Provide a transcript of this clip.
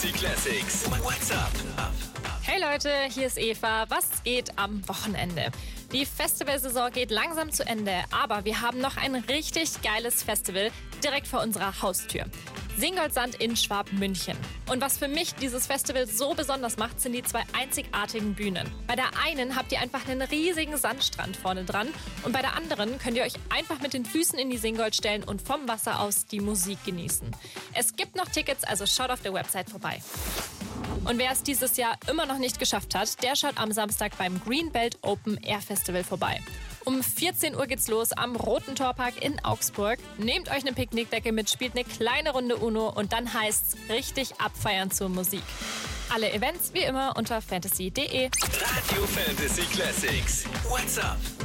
Die Classics. What's up? Hey Leute, hier ist Eva. Was geht am Wochenende? Die Festivalsaison geht langsam zu Ende, aber wir haben noch ein richtig geiles Festival direkt vor unserer Haustür. Singoldsand in Schwabmünchen. Und was für mich dieses Festival so besonders macht, sind die zwei einzigartigen Bühnen. Bei der einen habt ihr einfach einen riesigen Sandstrand vorne dran und bei der anderen könnt ihr euch einfach mit den Füßen in die Singold stellen und vom Wasser aus die Musik genießen. Es gibt noch Tickets, also schaut auf der Website vorbei. Und wer es dieses Jahr immer noch nicht geschafft hat, der schaut am Samstag beim Greenbelt Open Air Festival vorbei. Um 14 Uhr geht's los am Roten Torpark in Augsburg. Nehmt euch eine Picknickdecke mit, spielt eine kleine Runde Uno und dann heißt's richtig abfeiern zur Musik. Alle Events wie immer unter fantasy.de. Radio Fantasy Classics. What's up?